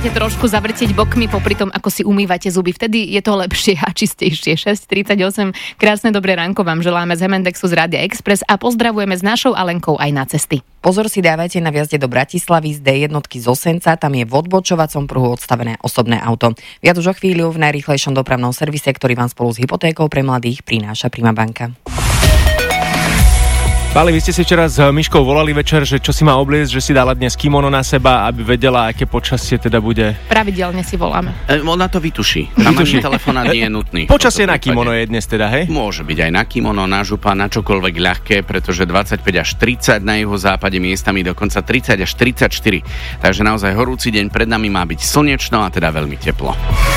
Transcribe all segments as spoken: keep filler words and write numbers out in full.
Trošku zavrtieť bokmi popri tom, ako si umývate zuby. Vtedy je to lepšie a čistejšie. šesť tridsaťosem. Krásne dobré ránko vám želáme z Hemendexu z Rádia Express a pozdravujeme s našou Alenkou aj na cesty. Pozor si dávajte na vjazde do Bratislavy z dé jednotky z Osenca, tam je v odbočovacom pruhu odstavené osobné auto. Viac už o chvíľu v najrýchlejšom dopravnom servise, ktorý vám spolu s hypotékou pre mladých prináša Prima banka. Pali, vy ste si včera s Myškou volali večer, že čo si má obliecť, že si dala dnes kimono na seba, aby vedela, aké počasie teda bude. Pravidelne si voláme. E, ona to vytuší. Tam ani telefonát nie je nutný. Počasie na kimono je dnes teda, hej? Môže byť aj na kimono, na župa, na čokoľvek ľahké, pretože dvadsaťpäť až tridsať, na juhozápade miestami dokonca tridsať až tridsaťštyri. Takže naozaj horúci deň pred nami má byť slnečno a teda veľmi teplo.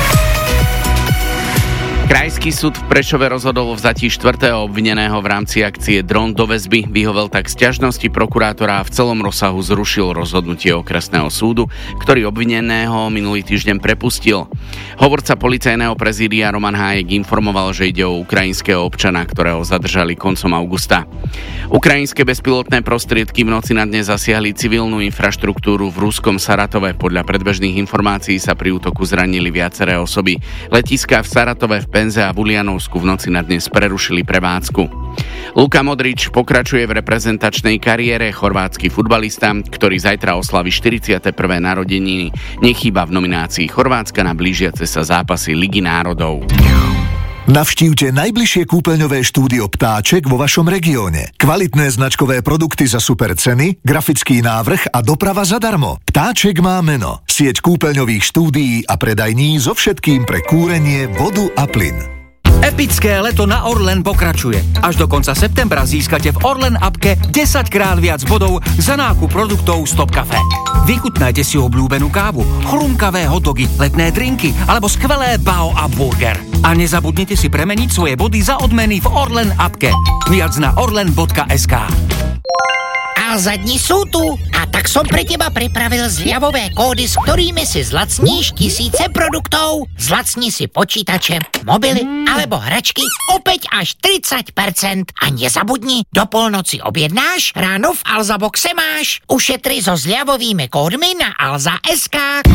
Krajský súd v Prešove rozhodol o vzatí štvrtého obvineného v rámci akcie Dron do väzby. Vyhovel tak sťažnosti prokurátora a v celom rozsahu zrušil rozhodnutie okresného súdu, ktorý obvineného minulý týždeň prepustil. Hovorca policajného prezídia Roman Hájek informoval, že ide o ukrajinského občana, ktorého zadržali koncom augusta. Ukrajinské bezpilotné prostriedky v noci na dnes zasiahli civilnú infraštruktúru v ruskom Saratove. Podľa predbežných informácií sa pri útoku zranili viaceré osoby. Letiská v Saratove, v Penze a v Ulianovsku v noci na dnes prerušili prevádzku. Luka Modrič pokračuje v reprezentačnej kariére. Chorvátsky futbalista, ktorý zajtra oslaví štyridsiate prvé narodeniny, nechýba v nominácii Chorvátska na blížiace sa zápasy Ligy národov. Navštívte najbližšie kúpeľňové štúdio Ptáček vo vašom regióne. Kvalitné značkové produkty za super ceny, grafický návrh a doprava zadarmo. Ptáček má meno. Sieť kúpeľňových štúdií a predajní so všetkým pre kúrenie, vodu a plyn. Epické leto na Orlen pokračuje. Až do konca septembra získate v Orlen appke desaťkrát viac bodov za nákup produktov Stop Cafe. Vychutnajte si obľúbenú kávu, chrumkavé hotdogy, letné drinky alebo skvelé bao a burger. A nezabudnite si premeniť svoje body za odmeny v Orlen appke. Viac na orlen bodka es ká. Alza dni sú tu a tak som pre teba pripravil zľavové kódy, s ktorými si zlacníš tisíce produktov. Zlacni si počítače, mobily alebo hračky opäť až tridsať percent. A nezabudni, do polnoci objednáš, ráno v Alza boxe máš. Ušetri so zľavovými kódmi na alza bodka es ká.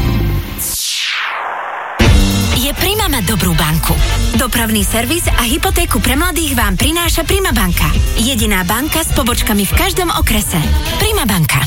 Je Prima mať dobrú banku. Dopravný servis a hypotéku pre mladých vám prináša Prima banka. Jediná banka s pobočkami v každom okrese. Prima banka.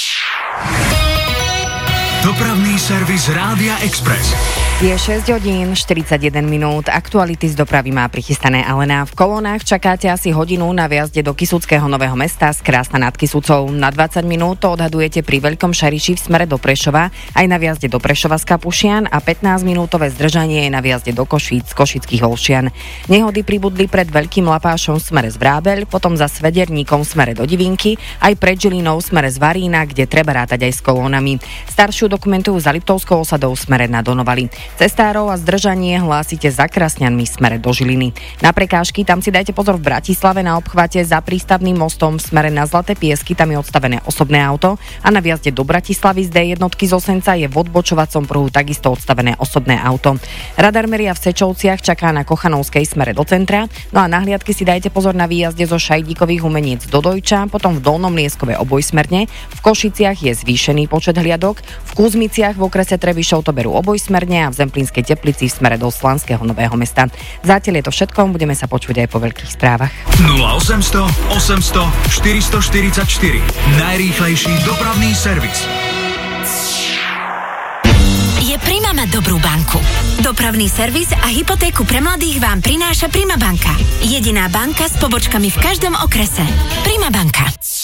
Dopravný servis Rádia Express. Je šesť hodín štyridsaťjeden minút. Aktuality z dopravy má prichystané Alena. V kolónach čakáte asi hodinu na vjazde do Kysuckého Nového Mesta z Krásna nad Kysucou. Na dvadsať minút to odhadujete pri Veľkom Šariši v smere do Prešova, aj na vjazde do Prešova z Kapušian a pätnásťminútové zdržanie je na vjazde do Košíc z Košických Olšian. Nehody pribudli pred Veľkým Lapášom v smere z Vrábeľ, potom za Svederníkom v smere do Divinky, aj pred Žilinou v smere z Varína, kde treba rátať aj s kolónami. Staršiu dokumentujú za Liptovskou osadou v smere na Donovali. Cestárov a zdržanie hlásite za Krasňanmi v smere do Žiliny. Na prekážky tam si dajte pozor v Bratislave na obchvate za prístavným mostom v smere na Zlaté Piesky, tam je odstavené osobné auto a na vjazde do Bratislavy z dé jednotky z Osenca je v odbočovacom pruhu takisto odstavené osobné auto. Radar meria v Sečovciach, čaká na Kochanovskej smere do centra, no a na hliadky si dajte pozor na výjazde zo Šajdíkových Humeniec do Dojča, potom v Dolnom Lieskove obojsmerne, v Košiciach je zvýšený počet hliadok, v Kúzmiciach v okrese Trebišov to berú obojsmerne a v Zemplínskej Teplici v smere do Slanského Nového Mesta. Zatiaľ je to všetko, budeme sa počuť aj po veľkých správach. nula osemsto osemsto štyristoštyridsaťštyri. Najrýchlejší dopravný servis. Je Prima mať dobrú banku. Dopravný servis a hypotéku pre mladých vám prináša Prima banka. Jediná banka s pobočkami v každom okrese. Prima banka.